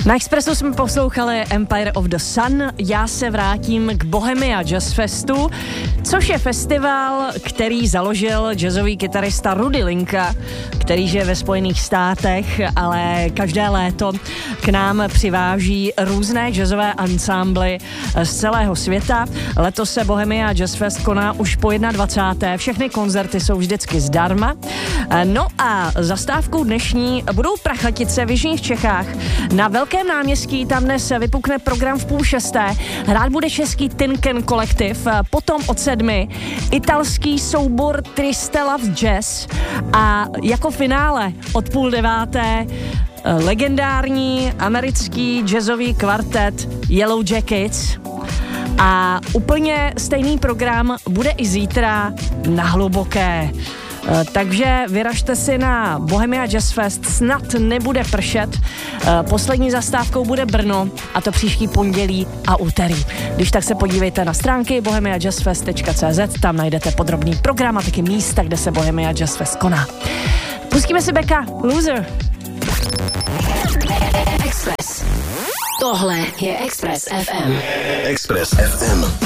Na Expressu jsme poslouchali Empire of the Sun, já se vrátím k Bohemia Jazz Festu, což je festival, který založil jazzový kytarista Rudy Linka, který žije ve Spojených státech, ale každé léto k nám přiváží různé jazzové ansámbly z celého světa. Letos se Bohemia Jazz Fest koná už po 21. Všechny koncerty jsou vždycky zdarma. No a zastávkou dnešní budou Prachatice v jižních Čechách. Na Velkém náměstí tam dnes vypukne program v 5:30. Hrát bude český Tinken kolektiv, potom od 7 italský soubor Triste Love Jazz a jako finále od 8:30 legendární americký jazzový kvartet Yellow Jackets. A úplně stejný program bude i zítra na Hluboké. Takže vyražte si na Bohemia Jazz Fest, snad nebude pršet. Poslední zastávkou bude Brno, a to příští pondělí a úterý. Když tak se podívejte na stránky bohemiajazzfest.cz, tam najdete podrobný program a taky místa, kde se Bohemia Jazz Fest koná. Pustíme si Beka, Loser. Express. Tohle je Express FM. Express FM.